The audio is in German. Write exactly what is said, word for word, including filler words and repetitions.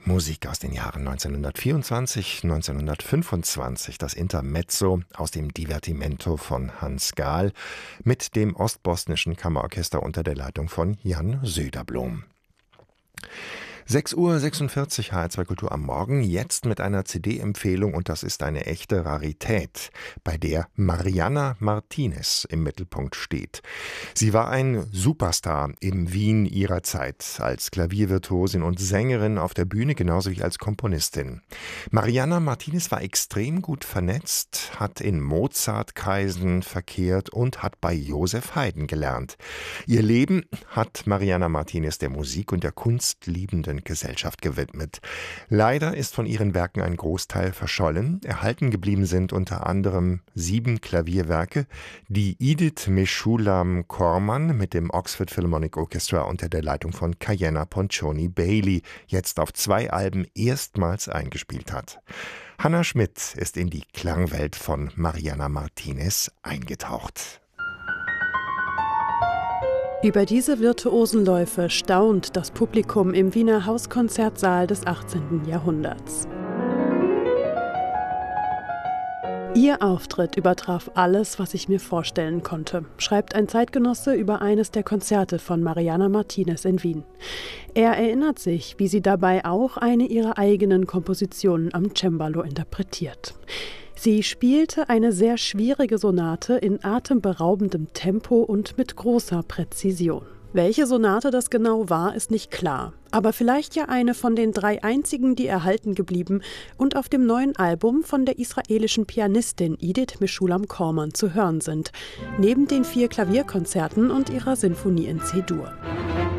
Musik aus den Jahren neunzehnhundertvierundzwanzig, neunzehnhundertfünfundzwanzig, das Intermezzo aus dem Divertimento von Hans Gahl mit dem Ostbosnischen Kammerorchester unter der Leitung von Jan Söderblom. sechs Uhr sechsundvierzig, H R zwei Kultur am Morgen, jetzt mit einer C D-Empfehlung, und das ist eine echte Rarität, bei der Mariana Martinez im Mittelpunkt steht. Sie war ein Superstar im Wien ihrer Zeit, als Klaviervirtuosin und Sängerin auf der Bühne, genauso wie als Komponistin. Mariana Martinez war extrem gut vernetzt, hat in Mozartkreisen verkehrt und hat bei Joseph Haydn gelernt. Ihr Leben hat Mariana Martinez der Musik und der Kunst liebenden Gesellschaft gewidmet. Leider ist von ihren Werken ein Großteil verschollen. Erhalten geblieben sind unter anderem sieben Klavierwerke, die Edith Meshulam Corman mit dem Oxford Philharmonic Orchestra unter der Leitung von Kayenna Poncioni Bailey jetzt auf zwei Alben erstmals eingespielt hat. Hanna Schmidt ist in die Klangwelt von Mariana Martinez eingetaucht. Über diese virtuosen Läufe staunt das Publikum im Wiener Hauskonzertsaal des achtzehnten Jahrhunderts. Ihr Auftritt übertraf alles, was ich mir vorstellen konnte, schreibt ein Zeitgenosse über eines der Konzerte von Mariana Martinez in Wien. Er erinnert sich, wie sie dabei auch eine ihrer eigenen Kompositionen am Cembalo interpretiert. Sie spielte eine sehr schwierige Sonate in atemberaubendem Tempo und mit großer Präzision. Welche Sonate das genau war, ist nicht klar. Aber vielleicht ja eine von den drei einzigen, die erhalten geblieben und auf dem neuen Album von der israelischen Pianistin Edith Meshulam Corman zu hören sind, neben den vier Klavierkonzerten und ihrer Sinfonie in C-Dur.